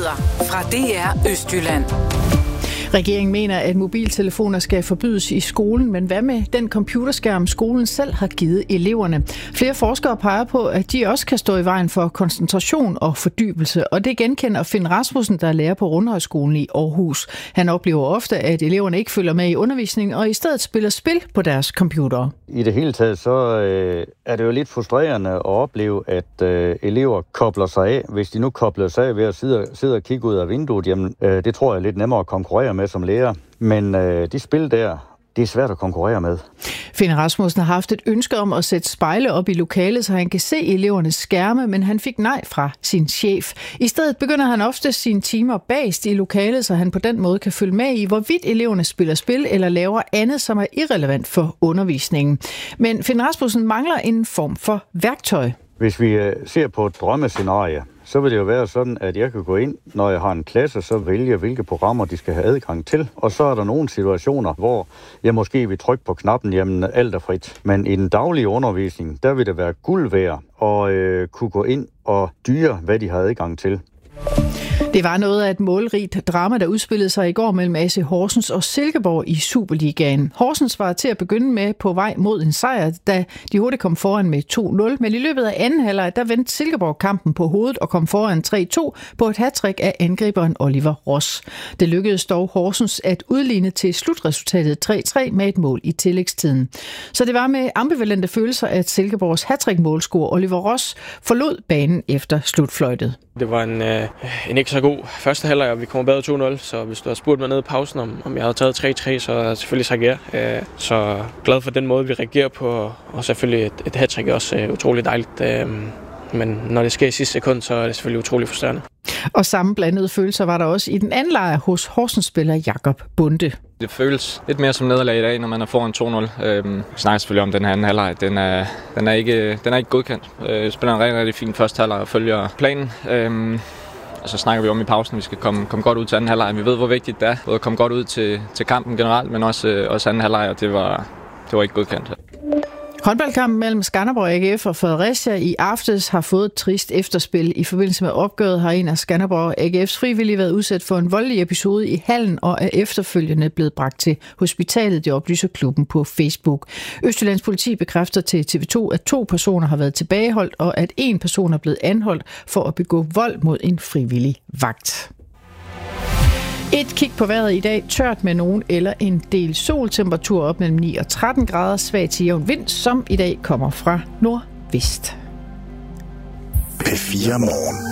Nyheder fra DR Østjylland. Regeringen mener, at mobiltelefoner skal forbydes i skolen, men hvad med den computerskærm, skolen selv har givet eleverne? Flere forskere peger på, at de også kan stå i vejen for koncentration og fordybelse, og det genkender Finn Rasmussen, der er lærer på Rundhøjskolen i Aarhus. Han oplever ofte, at eleverne ikke følger med i undervisningen og i stedet spiller spil på deres computere. I det hele taget så er det jo lidt frustrerende at opleve, at elever kobler sig af. Hvis de nu kobler sig af ved at sidde og kigge ud af vinduet, jamen det tror jeg er lidt nemmere at konkurrere med som lærer. Men de spil der, det er svært at konkurrere med. Finn Rasmussen har haft et ønske om at sætte spejle op i lokalet, så han kan se elevernes skærme, men han fik nej fra sin chef. I stedet begynder han ofte sine timer bagst i lokalet, så han på den måde kan følge med i, hvorvidt eleverne spiller spil eller laver andet, som er irrelevant for undervisningen. Men Finn Rasmussen mangler en form for værktøj. Hvis vi ser på et drømmescenarie, så vil det jo være sådan, at jeg kan gå ind, når jeg har en klasse, så vælge, hvilke programmer de skal have adgang til. Og så er der nogle situationer, hvor jeg måske vil trykke på knappen, jamen alt er frit. Men i den daglige undervisning, der vil det være guld værd at kunne gå ind og styre, hvad de har adgang til. Det var noget af et målrigt drama, der udspillede sig i går mellem AC Horsens og Silkeborg i Superligaen. Horsens var til at begynde med på vej mod en sejr, da de hurtigt kom foran med 2-0. Men i løbet af anden halvleg, der vendte Silkeborg kampen på hovedet og kom foran 3-2 på et hattrick af angriberen Oliver Ross. Det lykkedes dog Horsens at udligne til slutresultatet 3-3 med et mål i tillægstiden. Så det var med ambivalente følelser, at Silkeborgs hattrick-målscorer Oliver Ross forlod banen efter slutfløjtet. Det var en ikke så god første halvleg, og vi kommer bedre 2-0, så hvis du havde spurgt mig nede i pausen, om jeg havde taget 3-3, så havde jeg selvfølgelig sagt ja. Så glad for den måde, vi reagerer på, og selvfølgelig et hattrick er også utroligt dejligt. Men når det sker i sidste sekund, så er det selvfølgelig utroligt frustrerende. Og samme blandede følelser var der også i den anden lejr hos Horsens-spiller Jakob Bunde. Det føles lidt mere som nederlag i dag, når man er foran 2-0. Vi snakker selvfølgelig om den her anden halvleg. Den er ikke godkendt. Spiller en rigtig, rigtig fin første halvleg og følger planen. Og så snakker vi om i pausen, at vi skal komme godt ud til anden halvleg. Vi ved, hvor vigtigt det er. Både at komme godt ud til kampen generelt, men også anden halvleg, og det var ikke godkendt. Håndboldkampen mellem Skanderborg AGF og Fredericia i aftes har fået et trist efterspil. I forbindelse med opgøret har en af Skanderborg AGF's frivillige været udsat for en voldelig episode i hallen og er efterfølgende blevet bragt til hospitalet. Det oplyser klubben på Facebook. Østjyllands politi bekræfter til TV2, at 2 personer har været tilbageholdt, og at 1 person er blevet anholdt for at begå vold mod en frivillig vagt. Et kig på vejret i dag. Tørt med nogen eller en del sol. Temperatur op mellem 9 og 13 grader. Svag til jævn vind, som i dag kommer fra nordvest. P4 Morgen.